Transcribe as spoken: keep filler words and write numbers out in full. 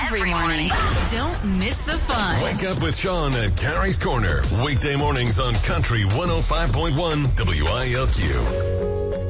every morning. Don't miss the fun. Wake up with Sean at Carrie's Corner. Weekday mornings on Country one oh five point one W I L Q.